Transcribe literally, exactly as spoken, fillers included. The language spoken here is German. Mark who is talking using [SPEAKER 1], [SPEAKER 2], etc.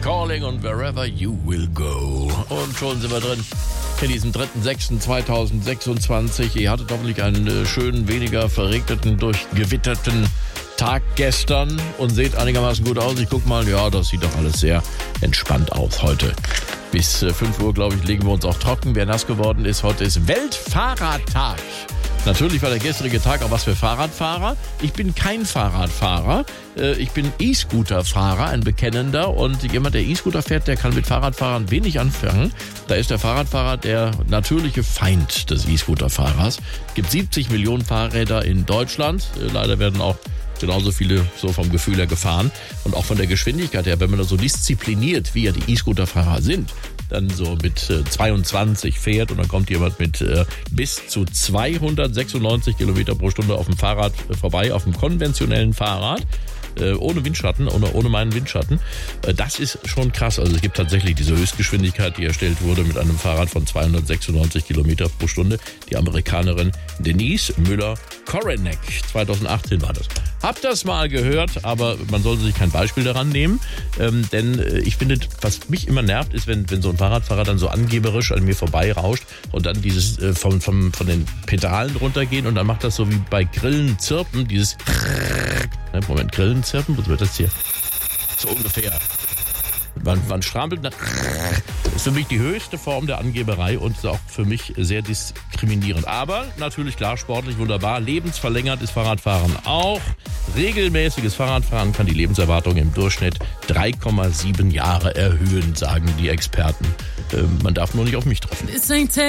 [SPEAKER 1] Calling und Wherever You Will Go. Und schon sind wir drin in diesem dritten sechsten zweitausendsechsundzwanzig. Ihr hattet hoffentlich einen schönen, weniger verregneten, durchgewitterten Tag gestern und seht einigermaßen gut aus. Ich guck mal, ja, das sieht doch alles sehr entspannt aus heute. Bis fünf Uhr, glaube ich, legen wir uns auch trocken. Wer nass geworden ist, heute ist Weltfahrradtag. Natürlich war der gestrige Tag auch was für Fahrradfahrer. Ich bin kein Fahrradfahrer. Ich bin E-Scooter-Fahrer, ein bekennender. Und jemand, der E-Scooter fährt, der kann mit Fahrradfahrern wenig anfangen. Da ist der Fahrradfahrer der natürliche Feind des E-Scooter-Fahrers. Es gibt siebzig Millionen Fahrräder in Deutschland. Leider werden auch genauso viele so vom Gefühl her gefahren. Und auch von der Geschwindigkeit her, wenn man da so diszipliniert, wie ja die E-Scooter-Fahrer sind, dann so mit äh, zweiundzwanzig fährt und dann kommt jemand mit äh, bis zu zweihundertsechsundneunzig Kilometer pro Stunde auf dem Fahrrad äh, vorbei, auf dem konventionellen Fahrrad, äh, ohne Windschatten, ohne, ohne meinen Windschatten. Äh, das ist schon krass. Also es gibt tatsächlich diese Höchstgeschwindigkeit, die erstellt wurde mit einem Fahrrad von zweihundertsechsundneunzig Kilometer pro Stunde. Die Amerikanerin Denise Müller-Korenek, zweitausendachtzehn war das. Hab das mal gehört, aber man sollte sich kein Beispiel daran nehmen, ähm, denn äh, ich finde, was mich immer nervt, ist, wenn, wenn so ein Fahrradfahrer dann so angeberisch an mir vorbei rauscht und dann dieses äh, vom, vom, von den Pedalen runtergehen und dann macht das so wie bei Grillen zirpen, dieses ne, Moment, Grillen zirpen, was wird das hier? So ungefähr. Man, man strampelt nach. Das ist für mich die höchste Form der Angeberei und ist auch für mich sehr diskriminierend. Aber natürlich klar, sportlich wunderbar. Lebensverlängert ist Fahrradfahren auch. Regelmäßiges Fahrradfahren kann die Lebenserwartung im Durchschnitt drei Komma sieben Jahre erhöhen, sagen die Experten. Äh, man darf nur nicht auf mich treffen.